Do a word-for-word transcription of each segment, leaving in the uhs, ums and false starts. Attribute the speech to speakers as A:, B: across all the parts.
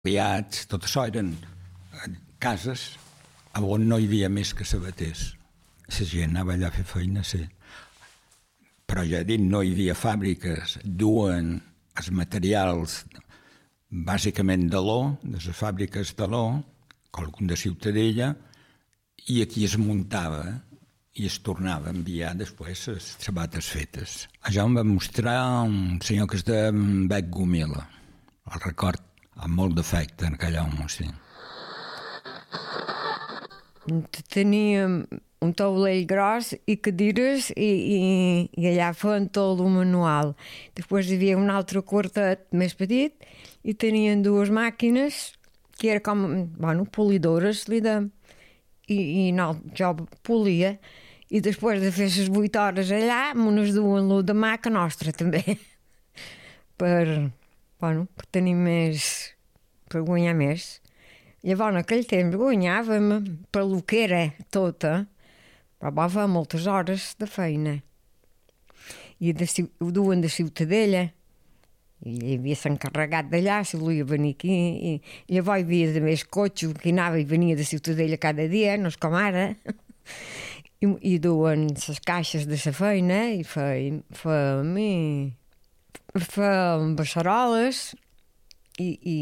A: Criats, tot això eren cases on no hi havia més que sabaters. La gent anava allà a fer feina, sí. Però ja dit, no hi havia fàbriques, duen els materials bàsicament de l'O, de les fàbriques de l'O, qualcun de Ciutadella, i aquí es muntava i es tornava a enviar després les sabates fetes. Això em va mostrar un senyor que es deia Bec Gomila. El record amb molt d'efecte en aquell home, sí.
B: Teníem un taulell gros i cadires i, i, i allà feien tot el manual. Després hi havia un altre quartet més petit i tenien dues màquines que eren com, bueno, polidores, li dèiem. I, i no, jo polia i després de fer les vuit hores allà m'unes duen lo de mà que nostra també per, bueno, per tenir més, per guanyar més. Llavors en aquell temps guanyàvem per lo que era tota, però va fer moltes hores de feina i de, ho duen de Ciutadella i hi havia s'encarregat d'allà si volia venir aquí i, i llavors hi havia de més cotxes que anava i venia de Ciutadella cada dia, no és com ara i, i duen les caixes de la feina i feim, fem i fem beceroles i, i,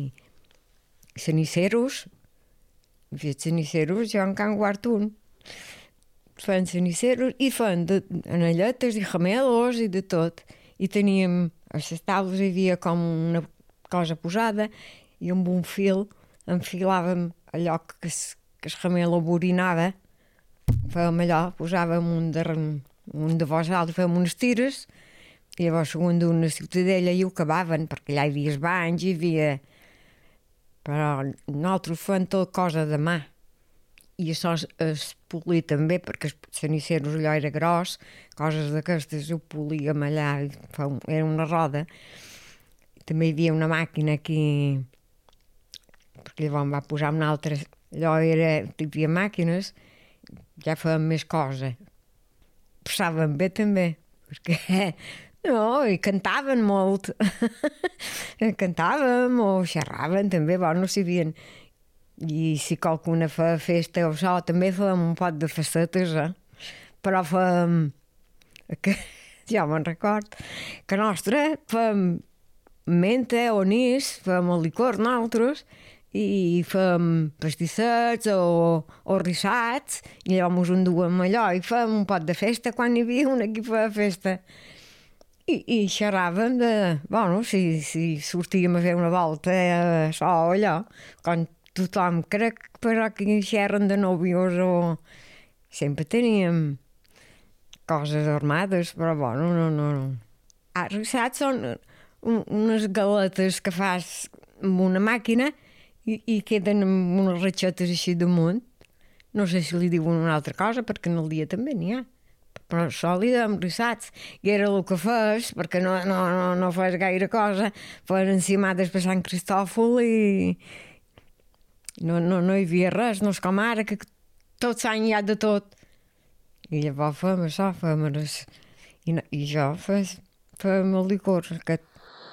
B: i ceniceros i feien ceniceros jo en Can Guart un feien ceniceros i feien de, anelletes i gemelos i de tot i teníem a les taules hi havia com una cosa posada i amb un fil enfilàvem allò que es, que es gemelo borinava, fèiem allò, posàvem un de, un de vosal, fèiem unes tires i llavors segons d'una Ciutadella i ho acabaven perquè allà hi havia els banys, hi havia... Però nosaltres fèiem tot cosa de mà i això es, es polia també perquè el ceniceros allò era gros, coses d'aquestes ho políem allà, era una roda. També hi havia una màquina aquí, perquè llavors em va posar una altra, allò era, hi havia màquines, ja fèiem més cosa. Passàvem bé també, perquè no, i cantaven molt. Cantàvem o xerraven també, bueno, no s'hi havien... I si qualcuna feia festa o això, també fèiem un pot de festetes, eh? Però fèiem... Que, ja me'n record, que nostre fèiem menta o anís, fèiem el licor nosaltres, i fèiem pastissets o, o rissats, i llavors mos enduem allò, i fèiem un pot de festa quan hi havia una que feia festa. I, i xerràvem de... Bueno, si, si sortíem a fer una volta, eh, això o allò, quan tothom, crec, però que xerren de nòvios o... Sempre teníem coses armades, però bueno, no, no, no. Ah, saps, són unes galetes que fas amb una màquina i, i queden amb unes ratxetes així damunt. No sé si li diuen una altra cosa, perquè en el dia també n'hi ha. Però això li dèiem rissats. I era el que fes, perquè no, no, no, no fes gaire cosa, feien encimades per Sant Cristòfol i... No, no, no hi havia res, no és com ara, que tot s'ha hi ha de tot. I llavors fèiem això, fèiem les... I, no, i jo fes, fèiem el licor aquest.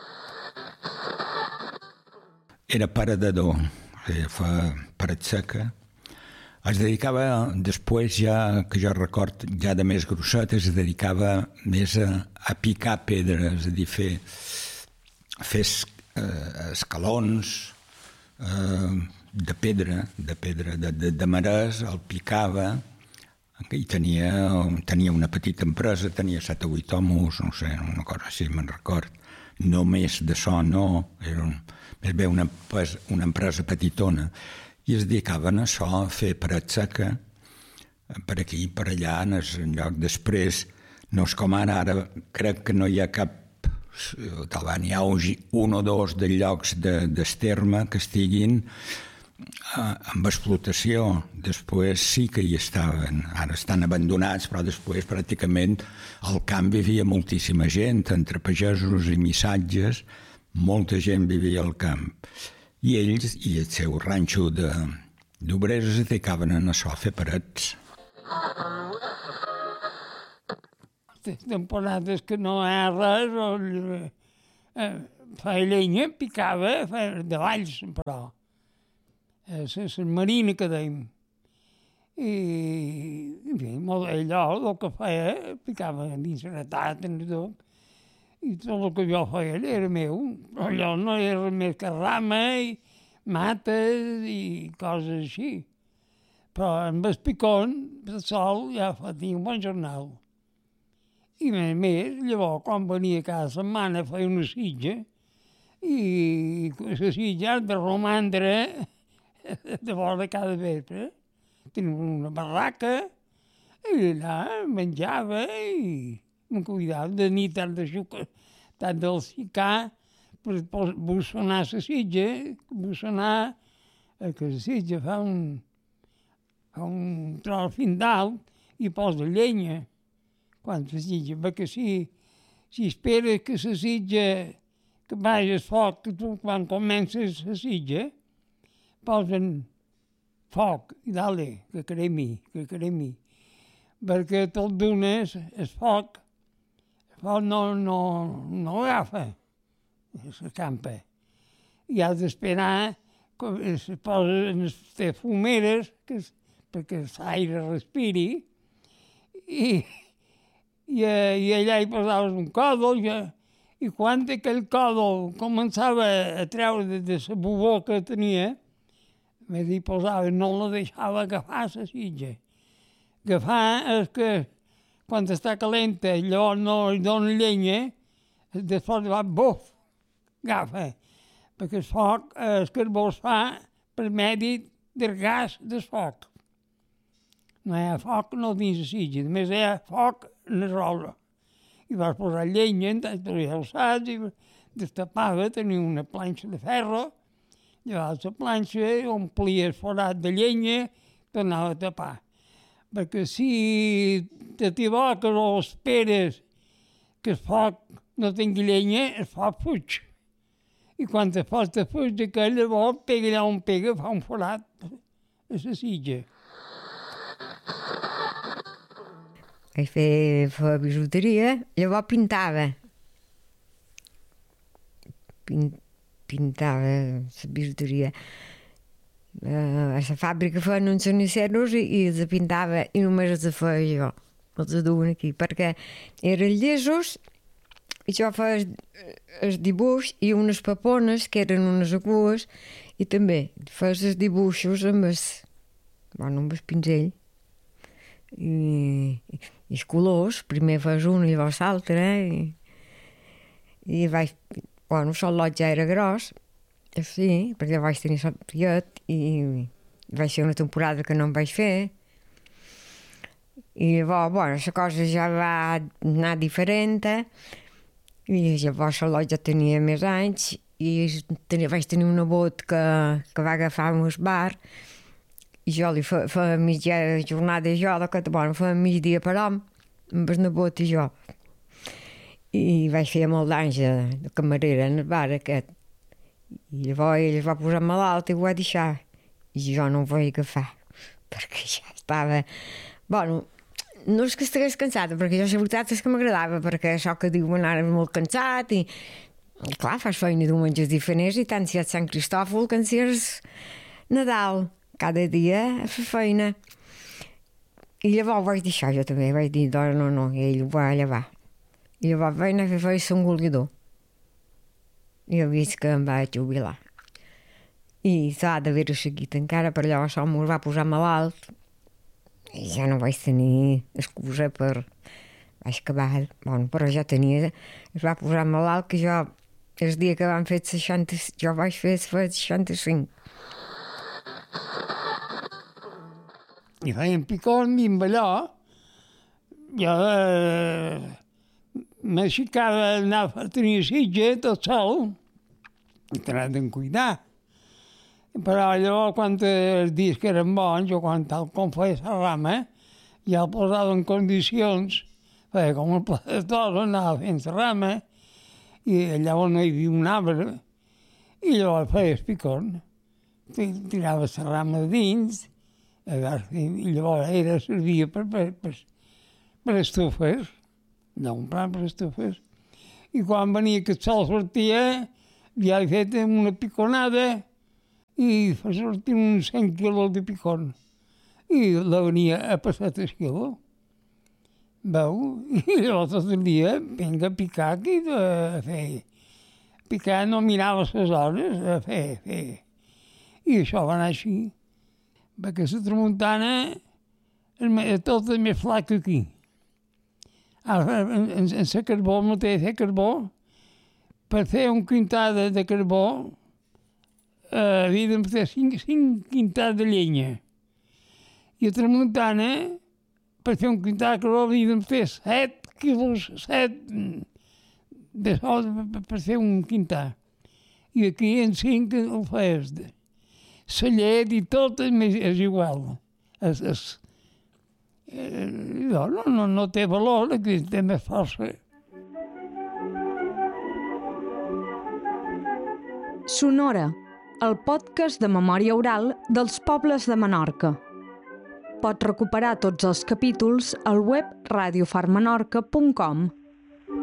A: Era paredador, fa paret seca. Es dedicava, després ja, que jo record, ja de més grosset, es dedicava més a, a picar pedres, és a dir, fer, fer eh, escalons, eh, de pedra, de pedra, de, de, de marès, el picava i tenia, tenia una petita empresa, tenia set o vuit homes, no sé, una cosa així, me'n record. Només de so, no, era un, més bé una, una empresa petitona, i es dedicaven a això, a fer paret seca, per aquí i per allà, en el lloc. Després, no és com ara, ara crec que no hi ha cap, tal n'hi ha un o dos de llocs d'esterma que estiguin amb explotació. Després sí que hi estaven, ara estan abandonats, però després pràcticament al camp vivia moltíssima gent, entre pagesos i missatges, molta gent vivia al camp. I ells i el seu ranxo d'obrers es dedicaven a això, a fer parets.
C: Temporades que no hi ha res, eh, feia llenya, picava, feia de valls, però. La marina que dèiem. I, en fi, allò, el que feia, picava dins la tata, en tot. I tot el que jo feia era meu. Allò no era més que rama i mates i coses així. Però amb el picón, el sol, ja tenia un bon jornal. I a més, llavors, quan venia cada setmana, feia una sitja, i la sitja ha de romandre de vora cada vespre. Tenia una barraca, i allà menjava i em cuidava de nit, tant de xucar, tant del ficar, per bussonar la sitja, bussonar, que la sitja fa un, fa un tros fin dalt i posa llenya quan la sitja, perquè si, si esperes que la sitja, que vagi al foc, que tu quan comences la sitja, posen foc i dale, que cremi, que cremi, perquè tot d'una el foc, el foc no, no, no agafa la campa. I has d'esperar que es posen les fumeres que, perquè l'aire respiri i, i, i allà hi posaves un còdol ja, i quan aquell còdol començava a treure de, de la bubó que tenia, més hi posava, no la deixava agafar la sitja. Agafar és que quan està calenta allò no hi dona llenya, després va buf, agafa, perquè el foc, el carbó es fa per medi del gas del foc. No hi ha foc no dins la sitja, només hi ha foc en la roba. I vas posar llenya, t'hi alçats, i destapava, tenia una planxa de ferro, llavors la planxa omplia el forat de llenya, tornava a tapar. Perquè si t'equivoques o esperes que el foc no tingui llenya, el foc fuig. I quan el foc te fuig d'aquell, llavors pega allà on pega, fa un forat a la sitja.
B: Vaig fer, fer bijuteria, llavors pintava. Pint, pintava la bijuteria. Uh, a la fàbrica feien uns cenicers i, i els pintava i només els feia jo. Els duen aquí, perquè eren llisos i jo feia el, el dibuix i unes papones que eren unes agues i també feia els dibuixos amb el, bueno, amb el pinzell. I, i, i els colors, primer fes un i llavors l'altre, i, i vaig, bueno, el lot ja era gros, sí, perquè vaig tenir el priet i vaig ser una temporada que no em vaig fer, i llavors, bueno, la cosa ja va anar diferent, i llavors el lot ja tenia més anys, i tenia, vaig tenir un nebot que, que va agafar un bar, i jo li feia fe mitja jornada jo, que, bueno, feia migdia per hom, amb el nebot i jo. I vaig fer molt d'anys de, de camarera en el bar aquest. I llavors ell es va posar malalt i ho va deixar. I jo no ho vaig agafar, perquè ja estava... Bueno, no és que estigués cansada, perquè jo la veritat és que m'agradava, perquè això que diu anava molt cansat i... I clar, fas feina diumenges diferents i tant si és Sant Cristòfol que si és Nadal. Cada dia a fer feina. I llavors vaig deixar jo també, vaig dir, doncs no, no, i ell ho va llevar. I llavors vaig anar a fer feina a Sant Golguidor. I he vist que em vaig jubilar. I s'ha d'haver seguit encara, per allò això m'ho va posar malalt. I ja no vaig tenir excusa per... Vaig acabar, bueno, però ja tenia... Es va posar malalt que jo, el dia que vam fer seixanta... Jo vaig fer seixanta-cinc.
C: I feien picón i amb allò jo eh, m'aixecava anar a tenir sitja tot sol i t'anava d'en cuidar. Però llavors quan els dies que eren bons o quan tal com feia la rama ja el posava en condicions, feia com el pla de tot, anava fent la rama i llavors no hi havia un arbre i llavors feia el picón. Tirava la rama dins i llavors era, servia per, per, per, per estufes, no un plat per estufes. I quan venia que el sol sortia, ja he fet una piconada i fa sortir uns cent quilos de picon. I la venia a passat el quilo. Veu? I llavors tot el dia vinga a picar aquí a fer. Picar no mirava les hores, a fer, fer. I això va anar així. Perquè la tramuntana tot és més flac que aquí. Ara, en, en, en la carbó, el mateix de carbó, per fer un quintal de, de carbó, eh, havia de fer cinc, cinc quintals de llenya. I a tramuntana, per fer un quintal de carbó, havia de fer set quilos, set de sol per, per fer un quintal. I aquí en cinc ho feies. La llet i tot és, és igual. És, és, eh, no, no, no té valor, que té més força.
D: Sonora, el podcast de memòria oral dels pobles de Menorca. Pots recuperar tots els capítols al web radio far menorca punt com.